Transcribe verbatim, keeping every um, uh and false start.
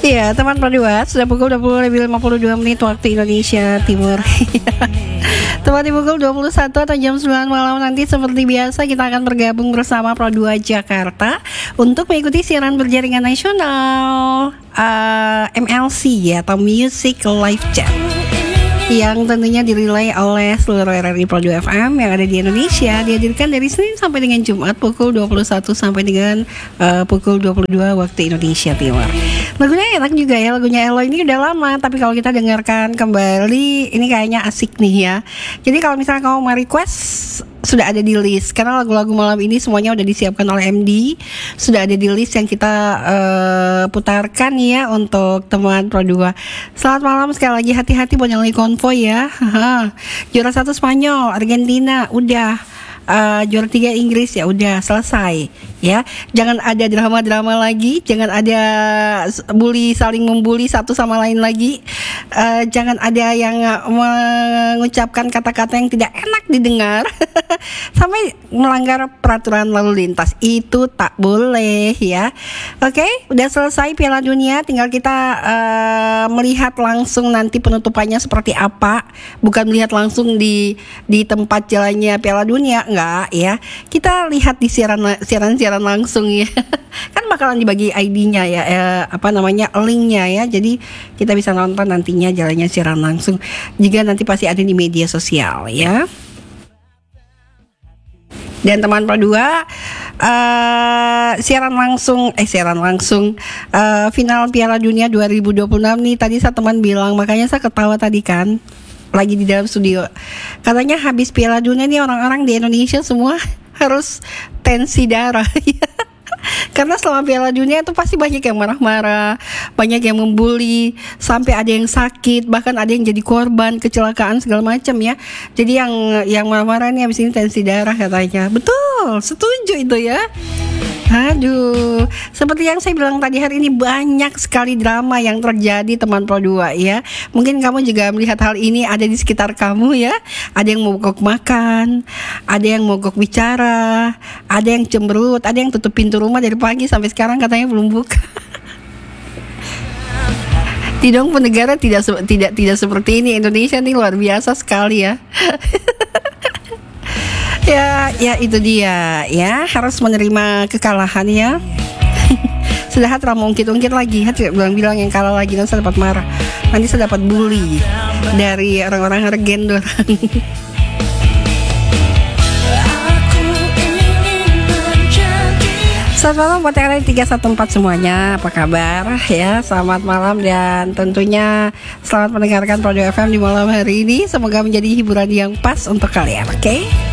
Iya, teman berdua, sudah pukul dua puluh lebih lima puluh dua menit waktu Indonesia Timur. Tepat di pukul dua puluh satu atau jam sembilan malam nanti seperti biasa kita akan bergabung bersama Pro dua Jakarta untuk mengikuti siaran berjaringan nasional uh, M L C ya, atau Music Live Chat, yang tentunya dirilai oleh seluruh R R I Pro dua F M yang ada di Indonesia, dihadirkan dari Senin sampai dengan Jumat pukul dua puluh satu sampai dengan uh, pukul dua puluh dua waktu Indonesia Timur. Lagunya enak juga ya, lagunya Elo ini udah lama, tapi kalau kita dengarkan kembali ini kayaknya asik nih ya. Jadi kalau misalnya kamu mau request, sudah ada di list, karena lagu-lagu malam ini semuanya udah disiapkan oleh M D, sudah ada di list yang kita uh, putarkan ya untuk teman Pro dua. Selamat malam sekali lagi, hati-hati buat yang lagi konvoy ya. Juara satu Spanyol, Argentina udah. Uh, juara tiga Inggris ya udah selesai ya. Jangan ada drama-drama lagi, jangan ada bully, saling membuli satu sama lain lagi. Uh, jangan ada yang mengucapkan kata-kata yang tidak enak didengar sampai melanggar peraturan lalu lintas, itu tak boleh ya. Oke, udah selesai Piala Dunia, tinggal kita uh, melihat langsung nanti penutupannya seperti apa, bukan melihat langsung di di tempat jalannya Piala Dunia. Enggak ya, kita lihat di siaran siaran-siaran langsung ya. Kan bakalan dibagi I D-nya ya, eh, apa namanya, link-nya ya. Jadi kita bisa nonton nantinya jalannya siaran langsung. Jika nanti pasti ada di media sosial ya. Dan teman Pro dua, uh, siaran langsung eh siaran langsung uh, final Piala Dunia dua ribu dua puluh enam nih, tadi saya teman bilang, makanya saya ketawa tadi kan. Lagi di dalam studio, katanya habis Piala Dunia nih orang-orang di Indonesia semua harus tensi darah ya. Karena selama Piala Dunia itu pasti banyak yang marah-marah, banyak yang membuli, sampai ada yang sakit, bahkan ada yang jadi korban kecelakaan segala macam ya. Jadi yang yang marah-marah nih habis ini tensi darah katanya. Betul, setuju itu ya. Aduh, seperti yang saya bilang tadi, hari ini banyak sekali drama yang terjadi teman Pro dua ya. Mungkin kamu juga melihat hal ini ada di sekitar kamu ya. Ada yang mogok makan, ada yang mogok bicara, ada yang cemberut, ada yang tutup pintu rumah dari pagi sampai sekarang katanya belum buka. Tidong pun negara tidak tidak tidak seperti ini. Indonesia nih luar biasa sekali ya. Ya, ya itu dia ya, harus menerima kekalahan ya. Sudah hati mau ungkit-ungkit lagi, hati bilang-bilang yang kalah lagi, nanti saya dapat marah, nanti saya dapat bully dari orang-orang regen dorang. Selamat malam buat R R I tiga satu empat semuanya, apa kabar ya? Selamat malam dan tentunya selamat mendengarkan Pro dua F M di malam hari ini. Semoga menjadi hiburan yang pas untuk kalian, oke? Okay?